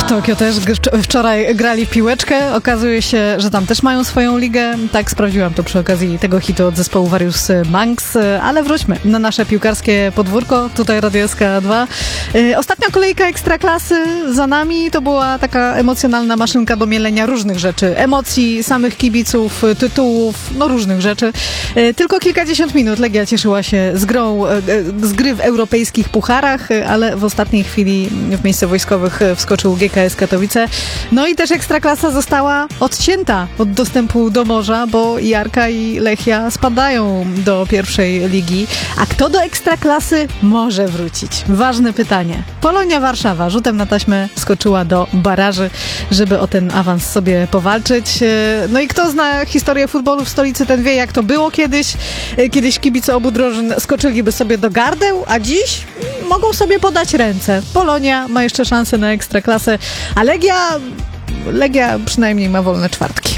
Tokio też wczoraj grali w piłeczkę. Okazuje się, że tam też mają swoją ligę. Tak, sprawdziłam to przy okazji tego hitu od zespołu Various Monks. Ale wróćmy na nasze piłkarskie podwórko. Tutaj Radio SK2. Ostatnia kolejka Ekstraklasy za nami. To była taka emocjonalna maszynka do mielenia różnych rzeczy. Emocji, samych kibiców, tytułów, no różnych rzeczy. Tylko kilkadziesiąt minut Legia cieszyła się z gry w europejskich pucharach, ale w ostatniej chwili w miejsce wojskowych wskoczył GKS Katowice. No i też Ekstraklasa została odcięta od dostępu do morza, bo Jarka i Lechia spadają do pierwszej ligi. A kto do Ekstraklasy może wrócić? Ważne pytanie. Polonia Warszawa rzutem na taśmę skoczyła do baraży, żeby o ten awans sobie powalczyć. No i kto zna historię futbolu w stolicy, ten wie, jak to było kiedyś. Kiedyś kibice obu drużyn skoczyliby sobie do gardeł, a dziś mogą sobie podać ręce. Polonia ma jeszcze szansę na Ekstraklasę, a Legia przynajmniej ma wolne czwartki.